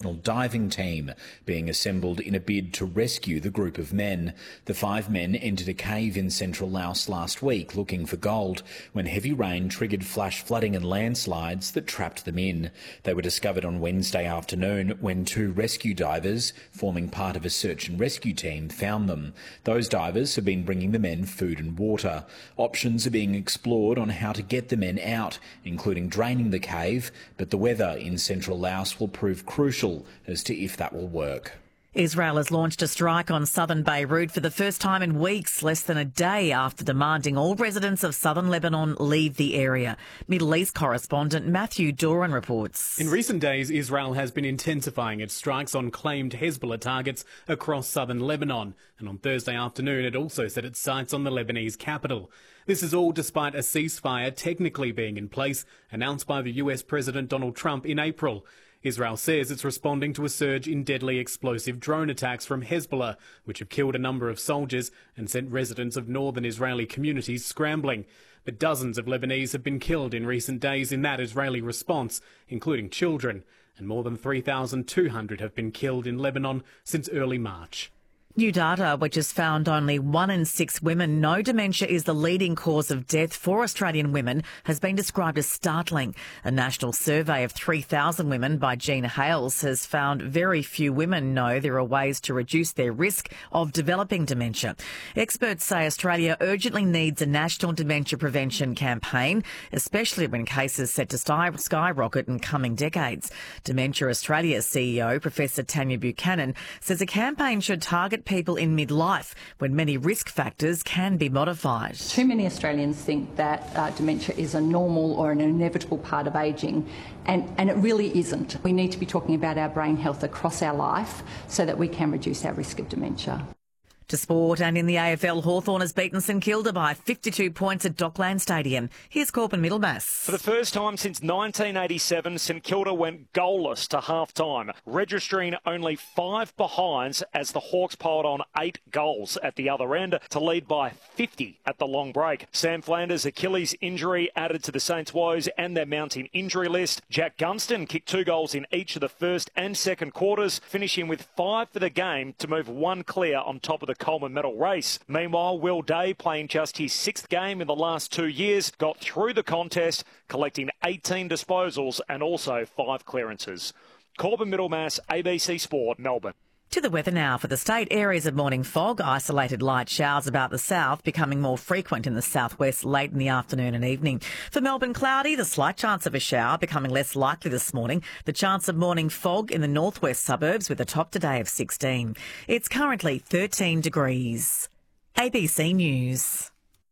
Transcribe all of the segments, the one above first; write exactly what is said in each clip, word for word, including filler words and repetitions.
international diving team being assembled in a bid to rescue the group of men. The five men entered a cave in central Laos last week looking for gold when heavy rain triggered flash flooding and landslides that trapped them in. They were discovered on Wednesday afternoon when two rescue divers, forming part of a search and rescue team, found them. Those divers have been bringing the men food and water. Options are being explored on how to get the men out, including draining the cave, but the weather in central Laos will prove crucial as to if that will work. Israel has launched a strike on southern Beirut for the first time in weeks, less than a day after demanding all residents of southern Lebanon leave the area. Middle East correspondent Matthew Doran reports. In recent days, Israel has been intensifying its strikes on claimed Hezbollah targets across southern Lebanon, and on Thursday afternoon it also set its sights on the Lebanese capital. This is all despite a ceasefire technically being in place, announced by the U S President Donald Trump in April. Israel says it's responding to a surge in deadly explosive drone attacks from Hezbollah, which have killed a number of soldiers and sent residents of northern Israeli communities scrambling. But dozens of Lebanese have been killed in recent days in that Israeli response, including children, and more than three thousand two hundred have been killed in Lebanon since early March. New data, which has found only one in six women know dementia is the leading cause of death for Australian women, has been described as startling. A national survey of three thousand women by Gina Hales has found very few women know there are ways to reduce their risk of developing dementia. Experts say Australia urgently needs a national dementia prevention campaign, especially when cases set to skyrocket in coming decades. Dementia Australia C E O, Professor Tanya Buchanan, says a campaign should target people in midlife when many risk factors can be modified. Too many Australians think that uh, dementia is a normal or an inevitable part of ageing, and, and it really isn't. We need to be talking about our brain health across our life so that we can reduce our risk of dementia. To sport, and in the A F L, Hawthorn has beaten St Kilda by fifty-two points at Dockland Stadium. Here's Corbin Middlemass. For the first time since nineteen eighty-seven, St Kilda went goalless to half-time, registering only five behinds as the Hawks piled on eight goals at the other end to lead by fifty at the long break. Sam Flanders' Achilles injury added to the Saints' woes and their mounting injury list. Jack Gunston kicked two goals in each of the first and second quarters, finishing with five for the game to move one clear on top of the Coleman medal race. Meanwhile, Will Day, playing just his sixth game in the last two years, got through the contest, collecting eighteen disposals and also five clearances. Corbin Middlemass, A B C Sport, Melbourne. To the weather now. For the state, areas of morning fog, isolated light showers about the south, becoming more frequent in the southwest late in the afternoon and evening. For Melbourne, cloudy, the slight chance of a shower becoming less likely this morning. The chance of morning fog in the northwest suburbs with a top today of sixteen. It's currently thirteen degrees. A B C News.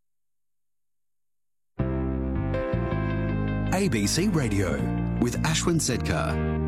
A B C Radio with Ashwin Sedkar.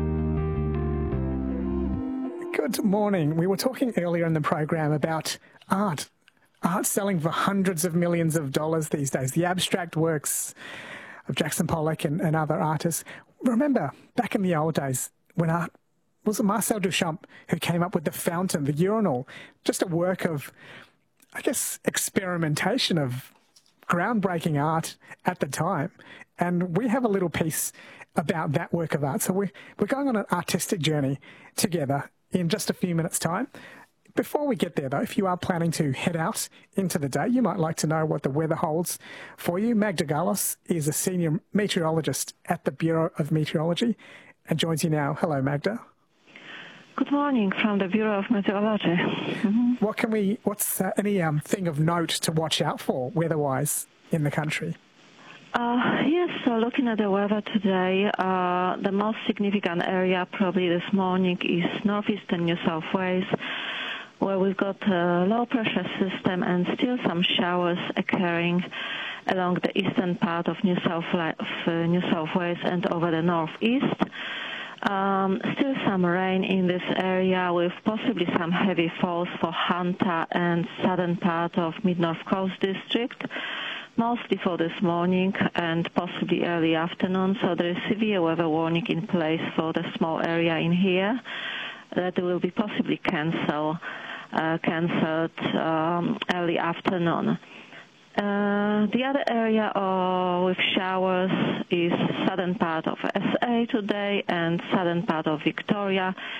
Good morning. We were talking earlier in the program about art. Art selling for hundreds of millions of dollars these days. The abstract works of Jackson Pollock and, and other artists. Remember, back in the old days, when art, was it Marcel Duchamp who came up with the fountain, the urinal, just a work of, I guess, experimentation of groundbreaking art at the time. And we have a little piece about that work of art. So we're, we're going on an artistic journey together in just a few minutes' time. Before we get there, though, if you are planning to head out into the day, you might like to know what the weather holds for you. Magda Galos is a senior meteorologist at the Bureau of Meteorology and joins you now. Hello, Magda. Good morning from the Bureau of Meteorology. Mm-hmm. What can we? What's uh, any um, thing of note to watch out for weather-wise in the country? Uh, yes, so looking at the weather today, uh, the most significant area probably this morning is northeastern New South Wales, where we've got a low-pressure system and still some showers occurring along the eastern part of New South, uh, New South Wales and over the northeast. Um, still some rain in this area with possibly some heavy falls for Hunter and southern part of Mid-North Coast District, mostly for this morning and possibly early afternoon. So there is severe weather warning in place for the small area in here that will be possibly cancel, uh, cancelled um, early afternoon. Uh, the other area uh, with showers is southern part of S A today and southern part of Victoria,